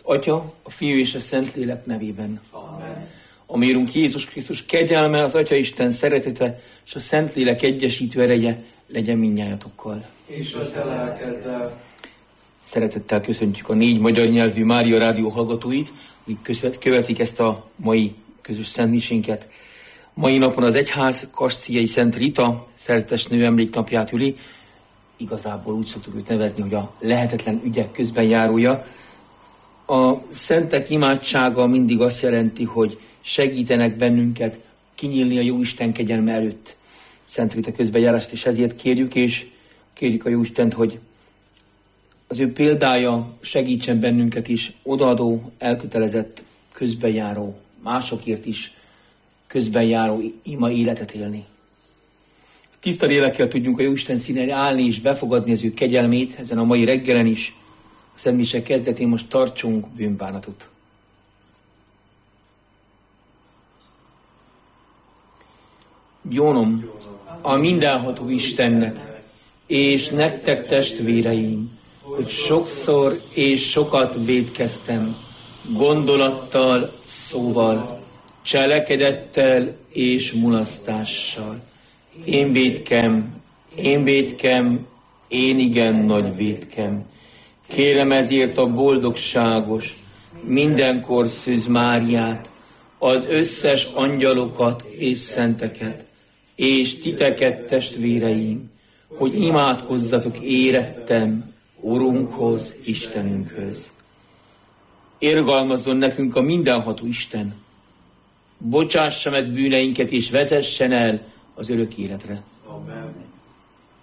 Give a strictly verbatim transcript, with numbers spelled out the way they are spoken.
Atya, a Fiú és a Szentlélek nevében. Amen. A mi Urunk Jézus Krisztus kegyelme, az Atya Isten szeretete és a Szentlélek egyesítő ereje legyen mindnyájatokkal. És a te lelkeddel. Szeretettel köszöntjük a négy magyar nyelvű Mária Rádió hallgatóit, akik követik ezt a mai közös szentmisénket. Mai napon az egyház Kasciai Szent Rita szerzetes nő emléknapját üli. Igazából úgy szoktuk őt nevezni, hogy a lehetetlen ügyek közben járója. A szentek imádsága mindig azt jelenti, hogy segítenek bennünket kinyílni a Jóisten kegyelme előtt. Szent Rita közbenjárást is ezért kérjük, és kérjük a Jóistent, hogy az ő példája segítsen bennünket is odaadó, elkötelezett, közbenjáró, másokért is közbenjáró ima életet élni. Tiszta lélekkel tudjunk a Jóisten színén állni és befogadni az ő kegyelmét, ezen a mai reggelen is. A szentmise kezdetén most tartsunk bűnbánatot. Gyónom a mindenható Istennek, és nektek testvéreim, hogy sokszor és sokat vétkeztem, gondolattal, szóval, cselekedettel és mulasztással. Én vétkem, én vétkem, én igen nagy vétkem. Kérem ezért a boldogságos, mindenkor Szűz Máriát, az összes angyalokat és szenteket, és titeket, testvéreim, hogy imádkozzatok érettem Urunkhoz, Istenünkhöz. Irgalmazzon nekünk a mindenható Isten, bocsássa meg bűneinket, és vezessen el az örök életre. Amen.